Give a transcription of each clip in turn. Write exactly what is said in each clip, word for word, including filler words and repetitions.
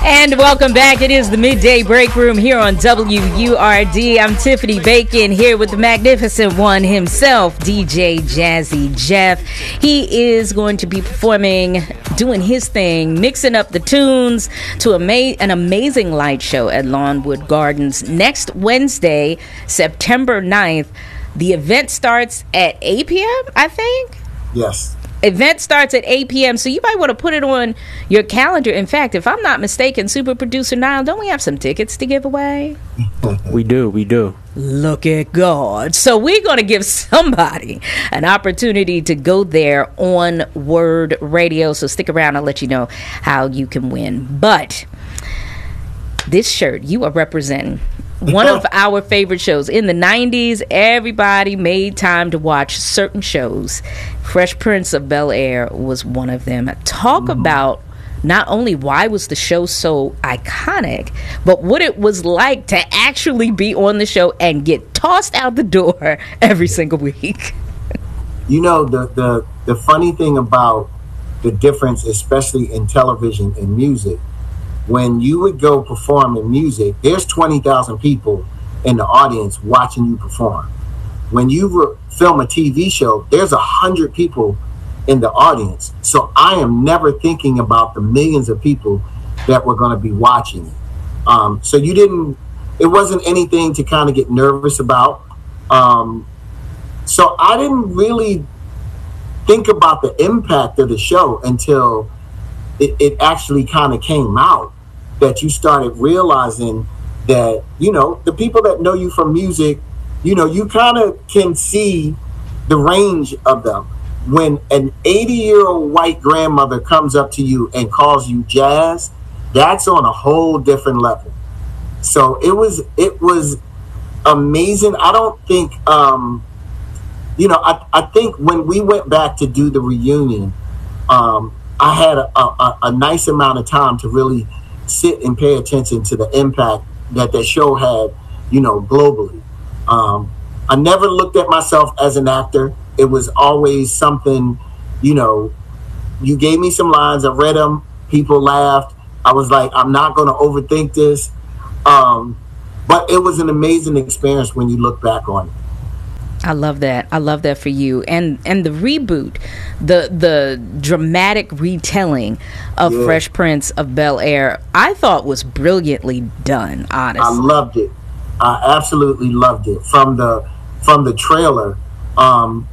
And welcome back. It is the Midday Break Room here on W U R D. I'm Tiffany Bacon here with the magnificent one himself, D J Jazzy Jeff. He is going to be performing, doing his thing, mixing up the tunes to ama- an amazing light show at Lawnwood Gardens next Wednesday, September ninth. The event starts at eight p.m., I think? Yes. Event starts at eight p.m., so you might want to put it on your calendar. In fact, if I'm not mistaken, Super Producer Nile, don't we have some tickets to give away? We do, we do. Look at God. So we're going to give somebody an opportunity to go there on Word Radio. So stick around. I'll let you know how you can win. But this shirt you are representing one of our favorite shows. In the nineties, everybody made time to watch certain shows. Fresh Prince of Bel-Air was one of them. Talk mm. about not only why was the show so iconic, but what it was like to actually be on the show and get tossed out the door every single week. You know, the, the, the funny thing about the difference, especially in television and music, when you would go perform in music, there's twenty thousand people in the audience watching you perform. When you re- film a T V show, there's one hundred people in the audience. So I am never thinking about the millions of people that were going to be watching it. Um, so you didn't, it wasn't anything to kind of get nervous about. Um, so I didn't really think about the impact of the show until it, it actually kind of came out. That you started realizing that, you know, the people that know you from music, you know, you kind of can see the range of them. When an eighty-year-old white grandmother comes up to you and calls you jazz, that's on a whole different level. So it was, it was amazing. I don't think, um, you know, I, I think when we went back to do the reunion, um, I had a, a, a nice amount of time to really sit and pay attention to the impact that that show had, you know, globally. Um, I never looked at myself as an actor. It was always something, you know, you gave me some lines, I read them, people laughed. I was like, I'm not going to overthink this. Um, but it was an amazing experience when you look back on it. I love that. I love that for you. And and the reboot, the the dramatic retelling of yeah. Fresh Prince of Bel-Air, I thought was brilliantly done, honestly. I loved it. I absolutely loved it. From the from the trailer, um,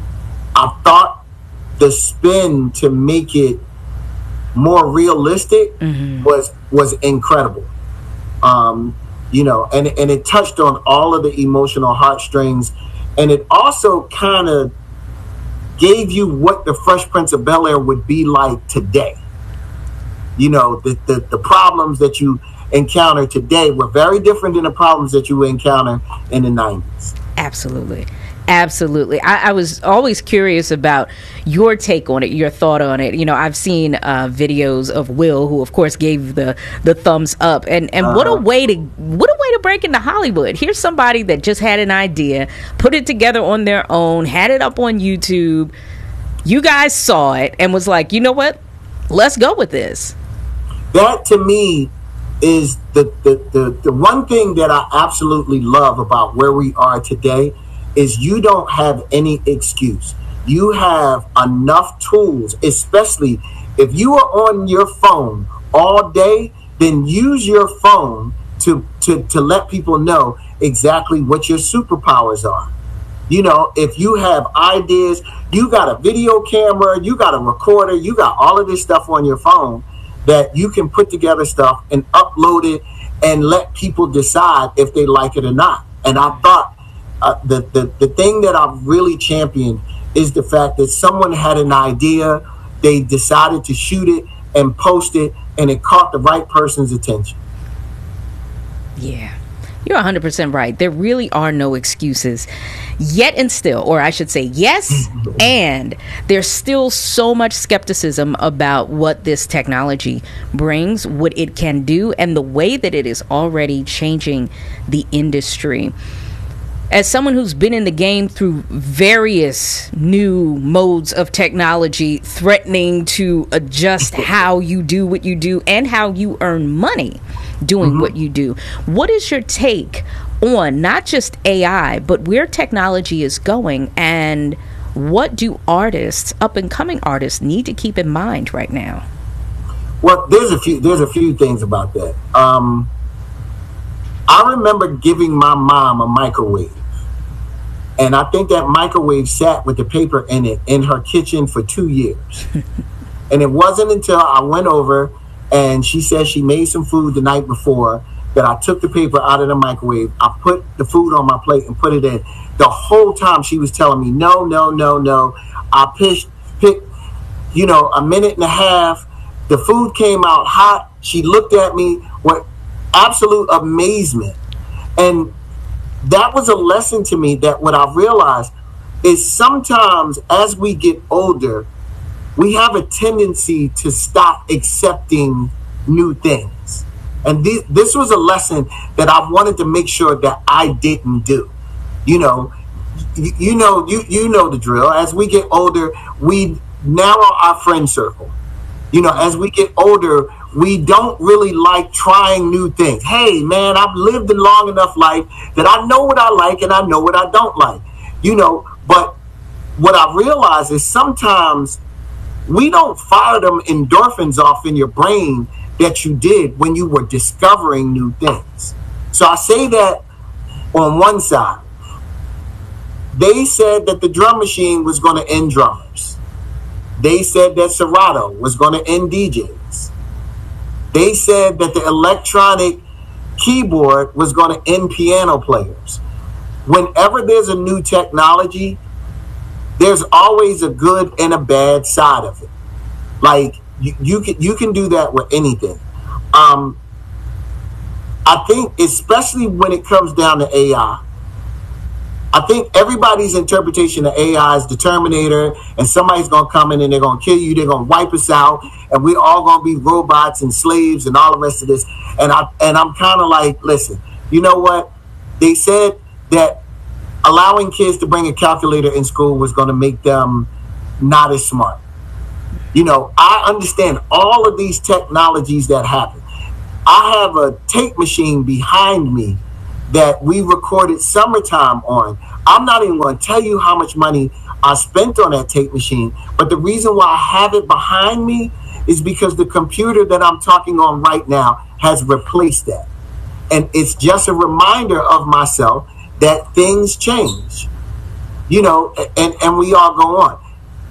I thought the spin to make it more realistic mm-hmm. was was incredible. Um, you know, and and it touched on all of the emotional heartstrings. And it also kind of gave you what the Fresh Prince of Bel-Air would be like today. You know, the, the, the problems that you encounter today were very different than the problems that you encounter in the nineties. Absolutely. Absolutely. I, I was always curious about your take on it, your thought on it. You know, I've seen uh, videos of Will, who of course gave the, the thumbs up, and, and uh-huh. what a way to what a way to break into Hollywood. Here's somebody that just had an idea, put it together on their own, had it up on YouTube. You guys saw it and was like, you know what? Let's go with this. That to me is the the, the, the one thing that I absolutely love about where we are today. Is you don't have any excuse. You have enough tools, especially if you are on your phone all day, then use your phone to, to, to let people know exactly what your superpowers are. You know, if you have ideas, you got a video camera, you got a recorder, you got all of this stuff on your phone that you can put together stuff and upload it and let people decide if they like it or not. And I thought, Uh, the, the, the thing that I've really championed is the fact that someone had an idea, they decided to shoot it and post it, and it caught the right person's attention. Yeah, you're one hundred percent right. There really are no excuses. Yet and still, or I should say yes, and there's still so much skepticism about what this technology brings, what it can do, and the way that it is already changing the industry. as someone who's been in the game through various new modes of technology threatening to adjust how you do what you do and how you earn money doing mm-hmm. what you do, what is your take on not just A I, but where technology is going, and what do artists, up and coming artists, need to keep in mind right now? Well, there's a few there's a few things about that. Um, I remember giving my mom a microwave, and I think that microwave sat with the paper in it in her kitchen for two years. And it wasn't until I went over and she said she made some food the night before that I took the paper out of the microwave. I put the food on my plate and put it in. The whole time she was telling me, no, no, no, no. I pitched, picked, you know, a minute and a half. The food came out hot. She looked at me with absolute amazement. And that was a lesson to me, that what I realized is sometimes as we get older, we have a tendency to stop accepting new things. And this, this was a lesson that I wanted to make sure that I didn't do. You know, you, you know, you, you know the drill. As we get older, we narrow our friend circle. You know, as we get older, we don't really like trying new things. Hey, man, I've lived a long enough life that I know what I like and I know what I don't like. You know, but what I realize is sometimes we don't fire them endorphins off in your brain that you did when you were discovering new things. So I say that on one side. They said that the drum machine was going to end drummers. They said that Serato was going to end D Js. They said that the electronic keyboard was going to end piano players. Whenever there's a new technology, there's always a good and a bad side of it. Like, you, you can you can do that with anything. Um, I think, especially when it comes down to A I, I think everybody's interpretation of A I is the Terminator, and somebody's going to come in and they're going to kill you, they're going to wipe us out, and we're all going to be robots and slaves and all the rest of this. And, I, and I'm kind of like, listen, you know what? They said that allowing kids to bring a calculator in school was going to make them not as smart. You know, I understand all of these technologies that happen. I have a tape machine behind me that we recorded Summertime on. I'm not even going to tell you how much money I spent on that tape machine, but the reason why I have it behind me is because the computer that I'm talking on right now has replaced that. And it's just a reminder of myself that things change, you know, and, and we all go on.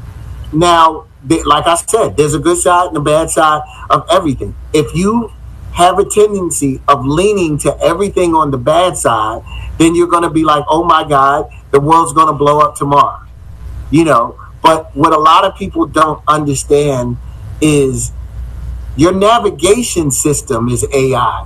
Now, like I said, there's a good side and a bad side of everything. If you have a tendency of leaning to everything on the bad side, then you're going to be like, oh my God, the world's going to blow up tomorrow. You know, but what a lot of people don't understand is your navigation system is A I.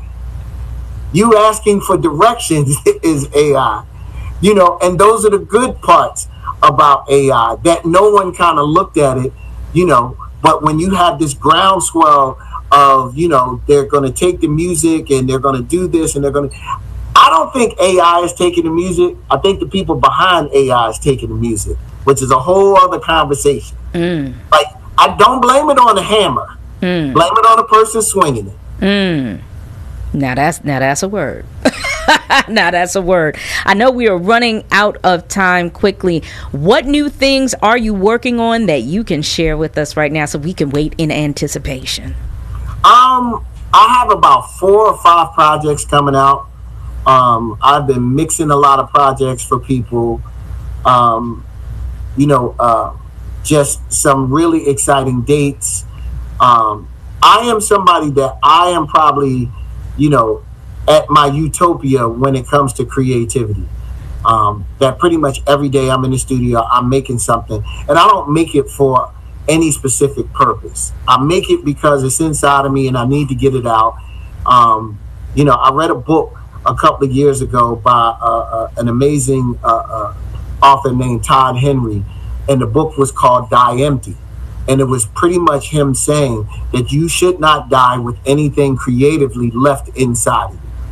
You asking for directions is A I. You know, and those are the good parts about A I, that no one kind of looked at it, you know, but when you have this groundswell of, you know, they're going to take the music and they're going to do this and they're going to, I don't think A I is taking the music. I think the people behind A I is taking the music, which is a whole other conversation. Mm. Like, I don't blame it on the hammer. Mm. Blame it on the person swinging it. Mm. Now that's now that's a word. Now that's a word. I know we are running out of time quickly. What new things are you working on that you can share with us right now so we can wait in anticipation? Um, I have about four or five projects coming out. Um, I've been mixing a lot of projects for people. Um, you know, uh, just some really exciting dates. Um, I am somebody that I am probably, you know, at my utopia when it comes to creativity. Um, that pretty much every day I'm in the studio, I'm making something, and I don't make it for any specific purpose. I make it because it's inside of me and I need to get it out. Um, you know, I read a book a couple of years ago by uh, uh, an amazing uh, uh, author named Todd Henry, and the book was called Die Empty. And it was pretty much him saying that you should not die with anything creatively left inside of you.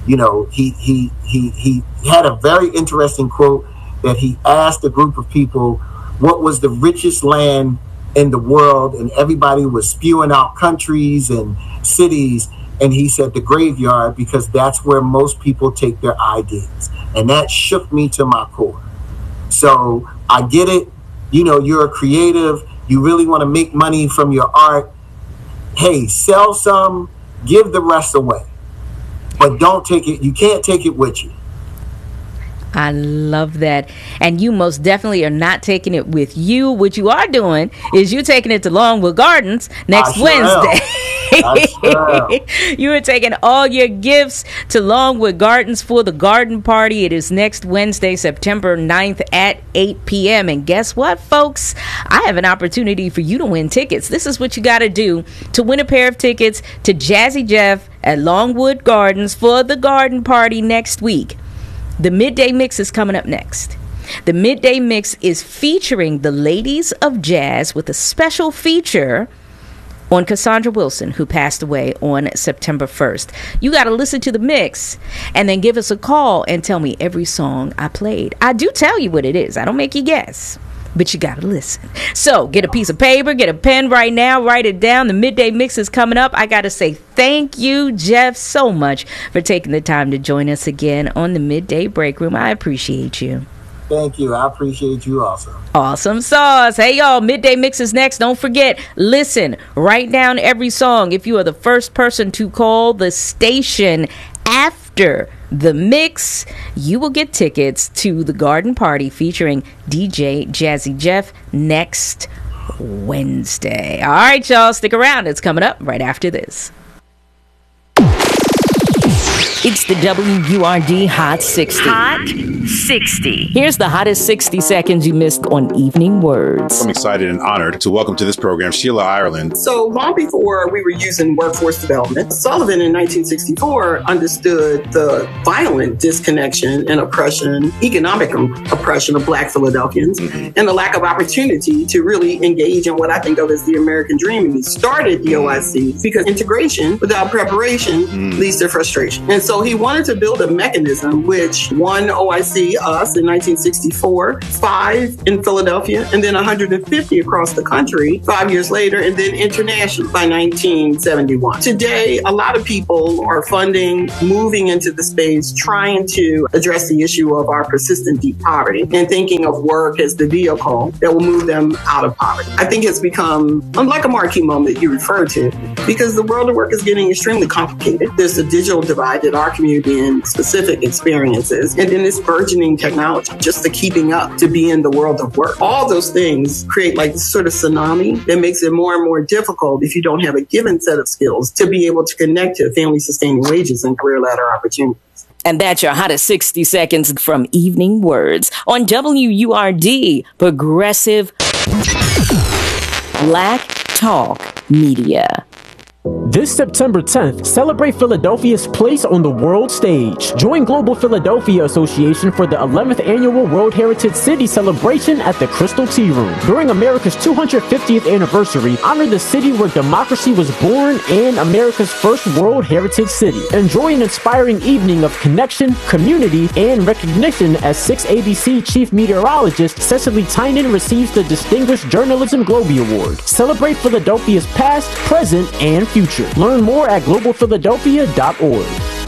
you know, he he he he had a very interesting quote that he asked a group of people what was the richest land in the world, and everybody was spewing out countries and cities, and he said the graveyard, because that's where most people take their ideas. And that shook me to my core. So I get it. You know, you're a creative. You really want to make money from your art. Hey, sell some, give the rest away. But don't take it. You can't take it with you. I love that. And you most definitely are not taking it with you. What you are doing is you're taking it to Longwood Gardens next sure Wednesday. Sure You are taking all your gifts to Longwood Gardens for the garden party. It is next Wednesday, September ninth at eight p.m. And guess what, folks? I have an opportunity for you to win tickets. This is what you got to do to win a pair of tickets to Jazzy Jeff at Longwood Gardens for the garden party next week. The Midday Mix is coming up next. The Midday Mix is featuring the Ladies of Jazz with a special feature on Cassandra Wilson, who passed away on September first. You got to listen to the mix and then give us a call and tell me every song I played. I do tell you what it is. I don't make you guess, but you got to listen. So get a piece of paper, get a pen right now, write it down. The Midday Mix is coming up. I got to say thank you, Jeff, so much for taking the time to join us again on the Midday Break Room. I appreciate you. Thank you. I appreciate you also. Awesome sauce. Hey, y'all, Midday Mix is next. Don't forget, listen, write down every song. If you are the first person to call the station after the mix, you will get tickets to the garden party featuring D J Jazzy Jeff next Wednesday. All right, y'all, stick around. It's coming up right after this. It's the W U R D Hot sixty. Hot sixty. Here's the hottest sixty seconds you missed on Evening Words. I'm excited and honored to welcome to this program Sheila Ireland. So long before we were using workforce development, Sullivan in nineteen sixty-four understood the violent disconnection and oppression, economic oppression of Black Philadelphians, mm-hmm. and the lack of opportunity to really engage in what I think of as the American dream. And he started the O I C because integration without preparation mm. leads to frustration. And so he wanted to build a mechanism which one O I C, us, in nineteen sixty-four, five in Philadelphia, and then one hundred fifty across the country five years later, and then international by nineteen seventy-one. Today, a lot of people are funding, moving into the space, trying to address the issue of our persistent deep poverty and thinking of work as the vehicle that will move them out of poverty. I think it's become, unlike a marquee moment that you referred to, because the world of work is getting extremely complicated. There's a digital divide that our community and specific experiences, and then this burgeoning technology, just the keeping up to be in the world of work. All those things create like this sort of tsunami that makes it more and more difficult if you don't have a given set of skills to be able to connect to family sustaining wages and career ladder opportunities. And that's your hottest sixty seconds from Evening Words on W U R D, Progressive Black Talk Media. This September tenth, celebrate Philadelphia's place on the world stage. Join Global Philadelphia Association for the eleventh Annual World Heritage City Celebration at the Crystal Tea Room. During America's two hundred fiftieth anniversary, honor the city where democracy was born and America's first World Heritage City. Enjoy an inspiring evening of connection, community, and recognition as six A B C Chief Meteorologist Cecily Tynan receives the Distinguished Journalism Globie Award. Celebrate Philadelphia's past, present, and future. Learn more at global philadelphia dot org.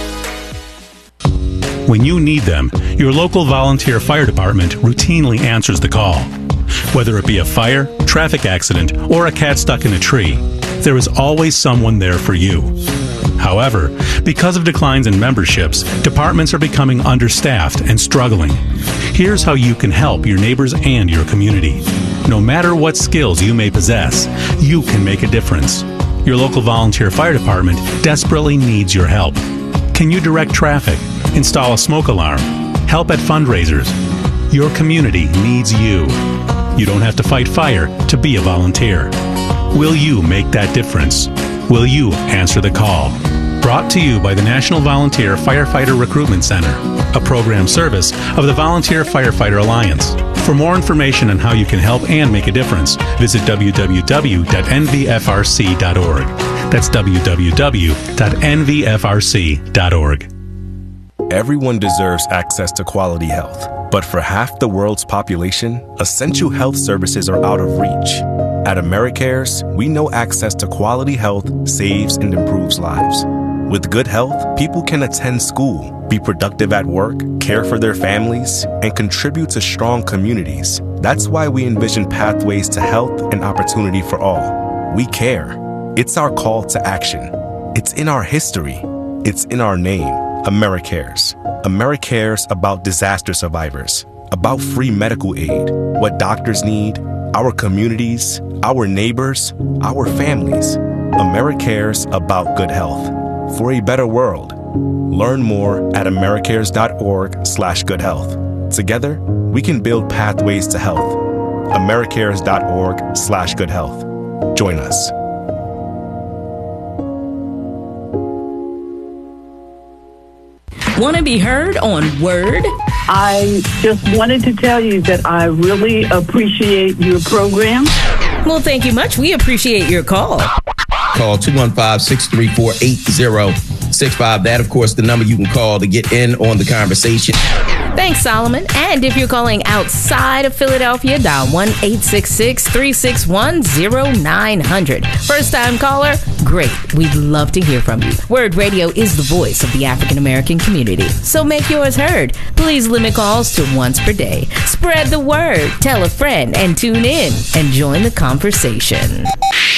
When you need them, your local volunteer fire department routinely answers the call. Whether it be a fire, traffic accident, or a cat stuck in a tree, there is always someone there for you. However, because of declines in memberships, departments are becoming understaffed and struggling. Here's how you can help your neighbors and your community. No matter what skills you may possess, you can make a difference. Your local volunteer fire department desperately needs your help. Can you direct traffic, install a smoke alarm, help at fundraisers? Your community needs you. You don't have to fight fire to be a volunteer. Will you make that difference? Will you answer the call? Brought to you by the National Volunteer Firefighter Recruitment Center, a program service of the Volunteer Firefighter Alliance. For more information on how you can help and make a difference, visit w w w dot n v f r c dot org. That's w w w dot n v f r c dot org. Everyone deserves access to quality health, but for half the world's population, essential health services are out of reach. At AmeriCares, we know access to quality health saves and improves lives. With good health, people can attend school, be productive at work, care for their families, and contribute to strong communities. That's why we envision pathways to health and opportunity for all. We care. It's our call to action. It's in our history. It's in our name. AmeriCares. AmeriCares about disaster survivors, about free medical aid, what doctors need, our communities, our neighbors, our families. AmeriCares about good health. For a better world. Learn more at americares.org slash good health. Together, we can build pathways to health. americares.org slash good health. Join us. Want to be heard on Word? I just wanted to tell you that I really appreciate your program. Well, thank you much. We appreciate your call. Call two one five, six three four, eight zero six five. That, of course, the number you can call to get in on the conversation. Thanks, Solomon. And if you're calling outside of Philadelphia, dial one eight six six, three six one, zero nine zero zero. First-time caller? Great. We'd love to hear from you. Word Radio is the voice of the African-American community. So make yours heard. Please limit calls to once per day. Spread the word. Tell a friend and tune in and join the conversation.